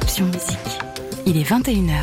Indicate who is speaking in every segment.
Speaker 1: Option Musique. Il est 21h.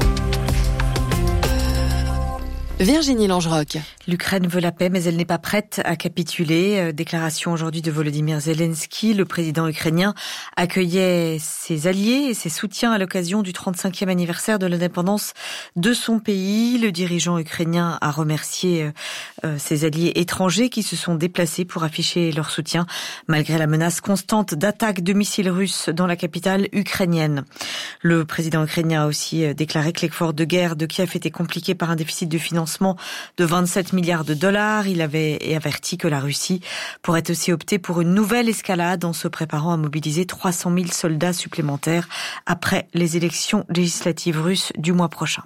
Speaker 2: Virginie Langerock.
Speaker 3: L'Ukraine veut la paix, mais elle n'est pas prête à capituler. Déclaration aujourd'hui de Volodymyr Zelensky. Le président ukrainien accueillait ses alliés et ses soutiens à l'occasion du 35e anniversaire de l'indépendance de son pays. Le dirigeant ukrainien a remercié ses alliés étrangers qui se sont déplacés pour afficher leur soutien, malgré la menace constante d'attaques de missiles russes dans la capitale ukrainienne. Le président ukrainien a aussi déclaré que l'effort de guerre de Kiev était compliqué par un déficit de financement de 27 milliards de dollars. Il avait averti que la Russie pourrait aussi opter pour une nouvelle escalade en se préparant à mobiliser 300 000 soldats supplémentaires après les élections législatives russes du mois prochain.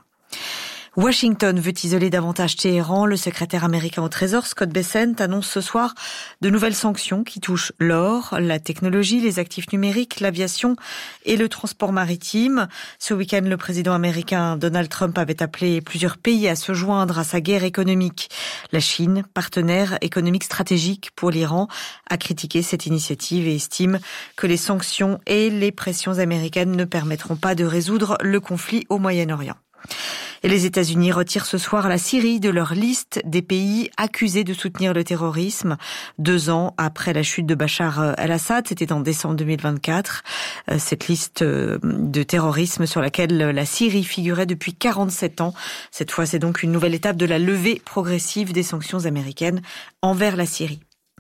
Speaker 3: Washington veut isoler davantage Téhéran. Le secrétaire américain au Trésor, Scott Bessent, annonce ce soir de nouvelles sanctions qui touchent l'or, la technologie, les actifs numériques, l'aviation et le transport maritime. Ce week-end, le président américain Donald Trump avait appelé plusieurs pays à se joindre à sa guerre économique. La Chine, partenaire économique stratégique pour l'Iran, a critiqué cette initiative et estime que les sanctions et les pressions américaines ne permettront pas de résoudre le conflit au Moyen-Orient. Et les États-Unis retirent ce soir la Syrie de leur liste des pays accusés de soutenir le terrorisme. 2 ans après la chute de Bachar el-Assad, c'était en décembre 2024. Cette liste de terrorisme sur laquelle la Syrie figurait depuis 47 ans. Cette fois, c'est donc une nouvelle étape de la levée progressive des sanctions américaines envers la Syrie.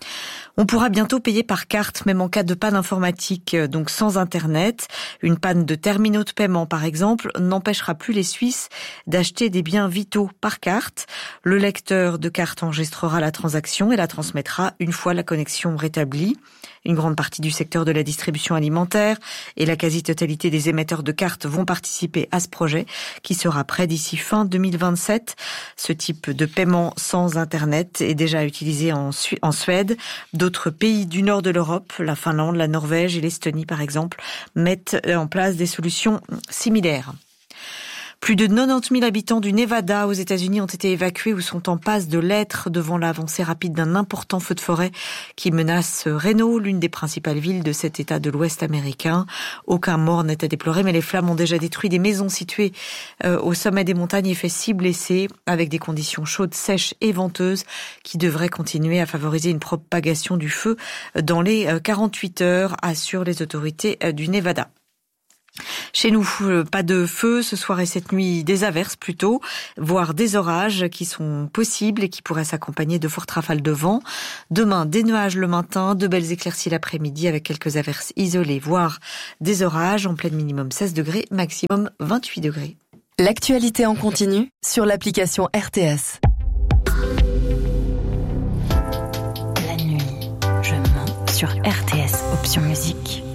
Speaker 3: On pourra bientôt payer par carte, même en cas de panne informatique, donc sans Internet. Une panne de terminaux de paiement, par exemple, n'empêchera plus les Suisses d'acheter des biens vitaux par carte. Le lecteur de carte enregistrera la transaction et la transmettra une fois la connexion rétablie. Une grande partie du secteur de la distribution alimentaire et la quasi-totalité des émetteurs de cartes vont participer à ce projet qui sera prêt d'ici fin 2027. Ce type de paiement sans Internet est déjà utilisé en Suède. D'autres pays du nord de l'Europe, la Finlande, la Norvège et l'Estonie par exemple, mettent en place des solutions similaires. Plus de 90 000 habitants du Nevada aux États-Unis ont été évacués ou sont en passe de l'être devant l'avancée rapide d'un important feu de forêt qui menace Reno, l'une des principales villes de cet État de l'Ouest américain. Aucun mort n'est à déplorer, mais les flammes ont déjà détruit des maisons situées au sommet des montagnes et fait 6 blessés, avec des conditions chaudes, sèches et venteuses qui devraient continuer à favoriser une propagation du feu dans les 48 heures, assurent les autorités du Nevada. Chez nous, pas de feu ce soir et cette nuit, des averses plutôt, voire des orages qui sont possibles et qui pourraient s'accompagner de fortes rafales de vent. Demain, des nuages le matin, de belles éclaircies l'après-midi avec quelques averses isolées, voire des orages en pleine minimum 16 degrés, maximum 28 degrés.
Speaker 2: L'actualité en continu sur l'application RTS.
Speaker 1: La nuit, je mens sur RTS Option Musique.